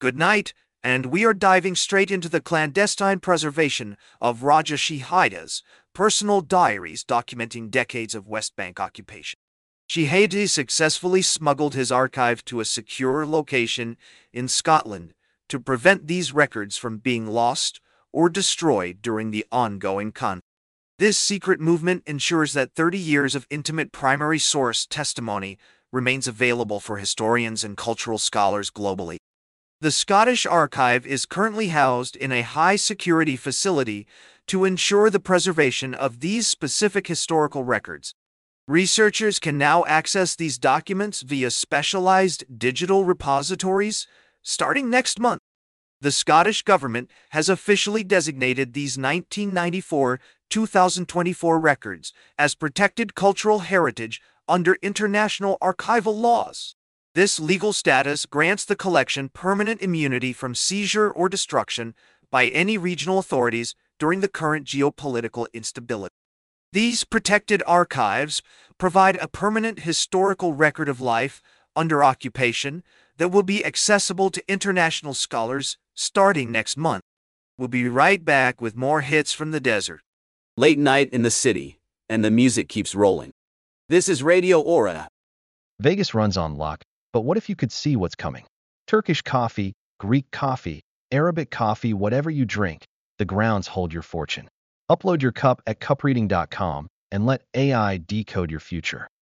Good night, and we are diving straight into the clandestine preservation of Raja Shahida's personal diaries documenting decades of West Bank occupation. Shahidi successfully smuggled his archive to a secure location in Scotland to prevent these records from being lost or destroyed during the ongoing conflict. This secret movement ensures that 30 years of intimate primary source testimony remains available for historians and cultural scholars globally. The Scottish Archive is currently housed in a high-security facility to ensure the preservation of these specific historical records. Researchers can now access these documents via specialized digital repositories starting next month. The Scottish government has officially designated these 1994-2024 records as protected cultural heritage under international archival laws. This legal status grants the collection permanent immunity from seizure or destruction by any regional authorities during the current geopolitical instability. These protected archives provide a permanent historical record of life under occupation that will be accessible to international scholars starting next month. We'll be right back with more hits from the desert. Late night in the city, and the music keeps rolling. This is Radio Aura. Vegas runs on luck, but what if you could see what's coming? Turkish coffee, Greek coffee, Arabic coffee, whatever you drink, the grounds hold your fortune. Upload your cup at cupreading.com and let AI decode your future.